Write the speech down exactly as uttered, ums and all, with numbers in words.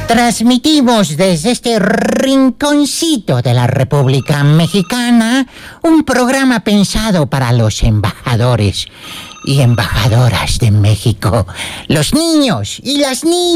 Transmitimos desde este rinconcito de la República Mexicana un programa pensado para los embajadores y embajadoras de México, los niños y las niñas